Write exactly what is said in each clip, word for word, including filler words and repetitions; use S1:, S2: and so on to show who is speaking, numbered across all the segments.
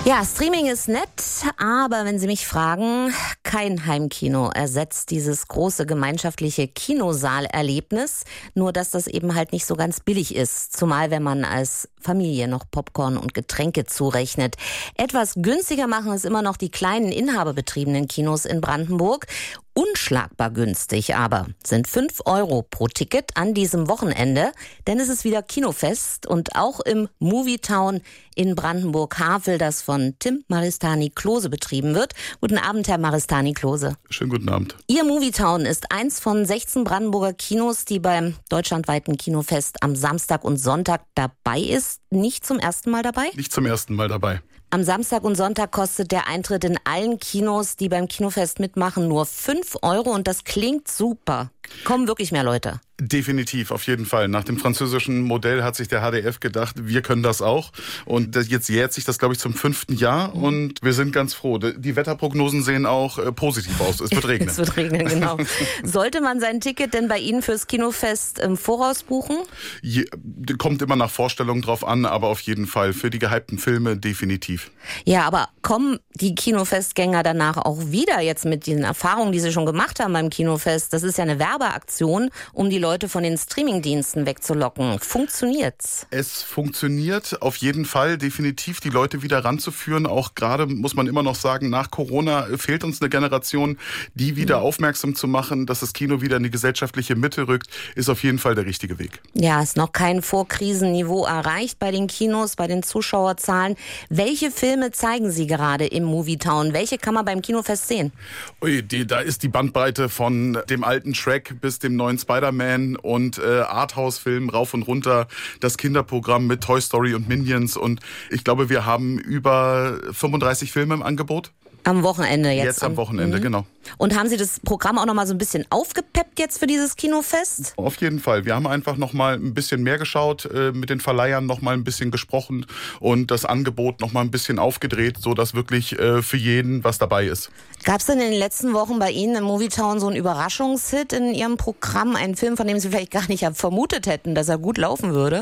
S1: Ja, Streaming ist nett, aber wenn Sie mich fragen, kein Heimkino ersetzt dieses große gemeinschaftliche Kinosaalerlebnis, nur dass das eben halt nicht so ganz billig ist, zumal wenn man als Familie noch Popcorn und Getränke zurechnet. Etwas günstiger machen es immer noch die kleinen inhaberbetriebenen Kinos in Brandenburg. Unschlagbar günstig aber sind fünf Euro pro Ticket an diesem Wochenende, denn es ist wieder Kinofest und auch im Movietown in Brandenburg-Havel, das von Tim Maristani-Klose betrieben wird. Guten Abend, Herr Maristani-Klose.
S2: Schönen guten Abend.
S1: Ihr Movietown ist eins von sechzehn Brandenburger Kinos, die beim deutschlandweiten Kinofest am Samstag und Sonntag dabei ist. Nicht zum ersten Mal dabei?
S2: Nicht zum ersten Mal dabei.
S1: Am Samstag und Sonntag kostet der Eintritt in allen Kinos, die beim Kinofest mitmachen, nur fünf Euro und das klingt super. Kommen wirklich mehr Leute?
S2: Definitiv, auf jeden Fall. Nach dem französischen Modell hat sich der H D F gedacht, wir können das auch. Und jetzt jährt sich das, glaube ich, zum fünften Jahr und wir sind ganz froh. Die Wetterprognosen sehen auch äh, positiv aus. Es wird regnen.
S1: Es wird regnen, genau. Sollte man sein Ticket denn bei Ihnen fürs Kinofest im Voraus buchen?
S2: Je, kommt immer nach Vorstellung drauf an, aber auf jeden Fall. Für die gehypten Filme definitiv.
S1: Ja, aber kommen die Kinofestgänger danach auch wieder jetzt mit diesen Erfahrungen, die sie schon gemacht haben beim Kinofest? Das ist ja eine Werbeaktion, um die Leute Leute von den Streamingdiensten wegzulocken. Funktioniert's?
S2: Es funktioniert auf jeden Fall, definitiv die Leute wieder ranzuführen. Auch gerade muss man immer noch sagen, nach Corona fehlt uns eine Generation, die wieder mhm. aufmerksam zu machen, dass das Kino wieder in die gesellschaftliche Mitte rückt, ist auf jeden Fall der richtige Weg.
S1: Ja, ist noch kein Vorkrisenniveau erreicht bei den Kinos, bei den Zuschauerzahlen. Welche Filme zeigen Sie gerade im Movietown? Welche kann man beim Kinofest sehen?
S2: Ui, die, da ist die Bandbreite von dem alten Shrek bis dem neuen Spider-Man und äh, Arthouse-Film rauf und runter, das Kinderprogramm mit Toy Story und Minions und ich glaube, wir haben über fünfunddreißig Filme im Angebot.
S1: Am Wochenende jetzt?
S2: Jetzt am Wochenende, mhm. genau.
S1: Und haben Sie das Programm auch noch mal so ein bisschen aufgepeppt jetzt für dieses Kinofest?
S2: Auf jeden Fall. Wir haben einfach noch mal ein bisschen mehr geschaut, äh, mit den Verleihern noch mal ein bisschen gesprochen und das Angebot noch mal ein bisschen aufgedreht, sodass wirklich äh, für jeden was dabei ist.
S1: Gab es denn in den letzten Wochen bei Ihnen im Movietown so einen Überraschungshit in Ihrem Programm? Einen Film, von dem Sie vielleicht gar nicht vermutet hätten, dass er gut laufen würde?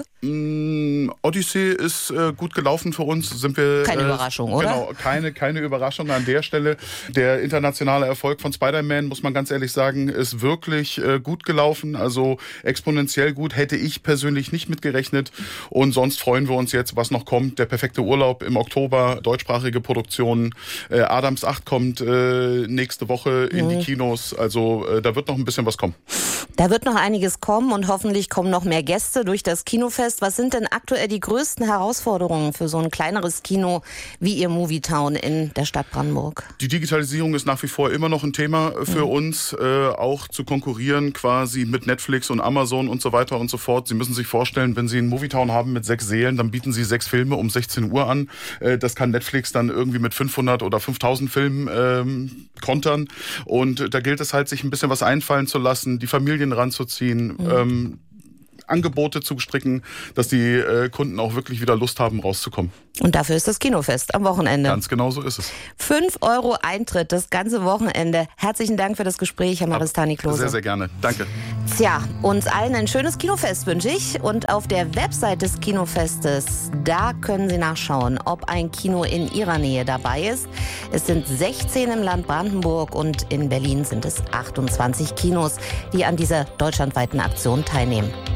S2: Mm, Odyssey ist äh, gut gelaufen für uns. Sind wir,
S1: keine
S2: äh,
S1: Überraschung, oder?
S2: Genau, keine, keine Überraschung an der Stelle. Der internationale Erfolg von Spider-Man, muss man ganz ehrlich sagen, ist wirklich äh, gut gelaufen. Also exponentiell gut, hätte ich persönlich nicht mitgerechnet. Und sonst freuen wir uns jetzt, was noch kommt. Der perfekte Urlaub im Oktober, deutschsprachige Produktionen. Äh, Adams acht kommt äh, nächste Woche in mhm. die Kinos. Also äh, da wird noch ein bisschen was kommen.
S1: Da wird noch einiges kommen und hoffentlich kommen noch mehr Gäste durch das Kinofest. Was sind denn aktuell die größten Herausforderungen für so ein kleineres Kino wie Ihr Movietown in der Stadt Brandenburg?
S2: Die Digitalisierung ist nach wie vor immer noch ein Thema für mhm. uns, äh, auch zu konkurrieren quasi mit Netflix und Amazon und so weiter und so fort. Sie müssen sich vorstellen, wenn Sie einen Movietown haben mit sechs Sälen, dann bieten Sie sechs Filme um sechzehn Uhr an. Äh, das kann Netflix dann irgendwie mit fünfhundert oder fünftausend Filmen ähm, kontern. Und da gilt es halt, sich ein bisschen was einfallen zu lassen, die Familien ranzuziehen, mhm. ähm, Angebote zu stricken, dass die äh, Kunden auch wirklich wieder Lust haben, rauszukommen.
S1: Und dafür ist das Kinofest am Wochenende.
S2: Ganz genau so ist es.
S1: Fünf Euro Eintritt, das ganze Wochenende. Herzlichen Dank für das Gespräch, Herr Maristani-Klose.
S2: Sehr, sehr gerne. Danke.
S1: Tja, uns allen ein schönes Kinofest wünsche ich. Und auf der Website des Kinofestes, da können Sie nachschauen, ob ein Kino in Ihrer Nähe dabei ist. Es sind sechzehn im Land Brandenburg und in Berlin sind es achtundzwanzig Kinos, die an dieser deutschlandweiten Aktion teilnehmen.